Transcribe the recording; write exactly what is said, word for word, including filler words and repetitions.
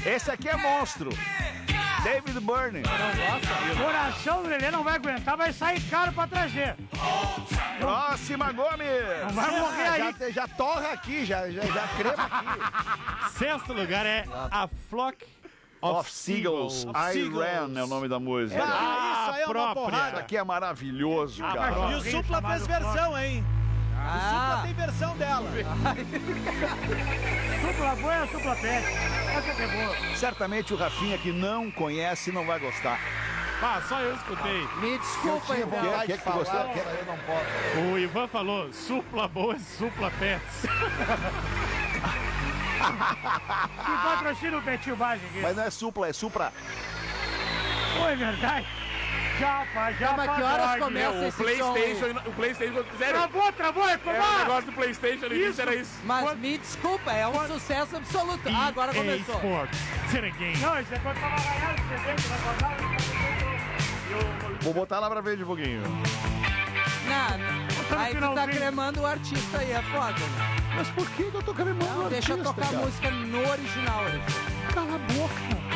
Esse aqui é monstro. David Byrne. O coração do Lelê não vai aguentar, vai sair caro pra trazer. Próxima, Gomes. Não vai morrer aí. Já, já torra aqui, já, já, já crema aqui. Sexto lugar é a Flock of, Of Seagulls. I Ran é o nome da música. Ah, isso aí é uma própria. Isso porrada. aqui é maravilhoso, Ah, cara. mas- E o Alguém Supla chamado fez versão, hein? O Ah, Supla tem versão dela. Supla boa é a supla pet. Essa que é boa. Certamente o Rafinha, que não conhece, não vai gostar. Ah, só eu escutei. me desculpa, Tinha Ivan. vontade que de que você- falar, que eu não posso. O Ivan falou, supla boa é supla pets. Que patrocina o Betinho Básico aqui. Mas não é supla, é supra. Pô, é verdade. Japa, japa. Mas que horas dog. começa O esse som PlayStation, aí? o PlayStation, sério, Travou, travou, é é, o comar. negócio do PlayStation ali, isso era isso. Mas Quando- me desculpa, é um quando- sucesso absoluto. Ah, agora E A começou. Sports. Serengeti. Não, isso é quando tava ganhando o C D, que vai acordar. Vou botar lá pra ver de pouquinho. Não, não. no Aí tu tá finalzinho. cremando o artista aí, é foda. Né? Mas por que que eu tô cremando Não, o deixa artista, tocar cara? a música no original. Cala a boca.